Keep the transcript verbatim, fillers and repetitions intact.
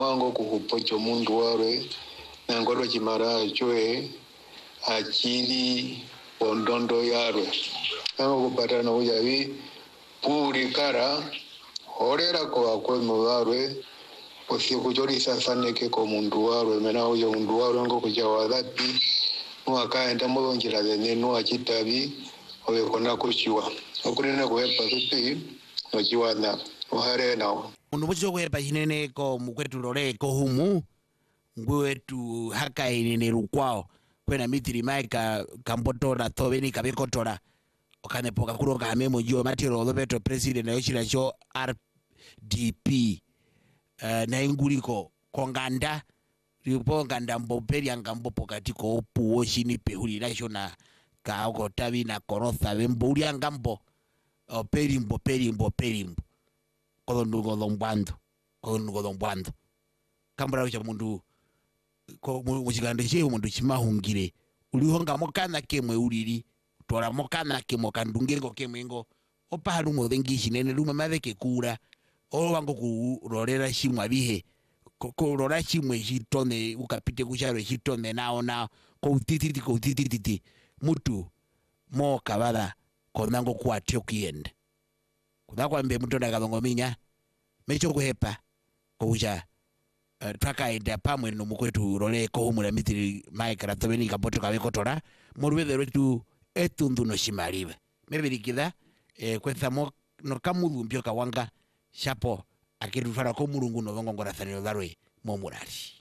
wango kuhupocho mundu warwe na ngolo chimara choe achili ondondo yarwe ngo kupata na ujawi puri kara horera kwa kwenu warwe usiku jori sasa neke ko mundu warwe mena uyo mundu warwe ngo kujawa dhati mwakaenda mulonjira zene no achitabi owe kona kuchiwa okurina kuhepa tuti nochiwana ohare nao mundu mucho kuhepa hinene ko mukwetu lole ko humu ngwetu haka inene rukwao kwena mitiri maika kambotora tobeni kabikotora okanepoka kuroka amemo jo matiro lobeto president na yochira cho R D P uh, na inguliko konganda ripo nganda mboperi angambopo katiko opu oshini pehuli national ka oko tabi na korotha bemburi angambo o perimbo perimbo perimbo kolondugo lombando kolondugo lombando kambara ucha mundu ko muchigande che mundu chimahungire ulihonga mokana kemwe uliri tora mokana kemo kandungirgo kemwengo opahalu modhengishi nene luma maveke kura o wango kurorera shimwa bihe ko rora chimwe chitone ukapite kucharo chitone nao na ko utititi ko utititi mutu mo kabala konango kwatyo kiende kudakwa mbe mutu ndakalongominya mecho kuhepa kuja uh, twakaenda pamwe no mukwetu role ko humura mitiri maikara tobeni kaboto kabikotora morwethe retu etundu no shimaliwe mebirikida eh, kwethamo no kamudhumbyo kawanga shapo akirufara ko mulungu no ngongora thaniro darwe mo murari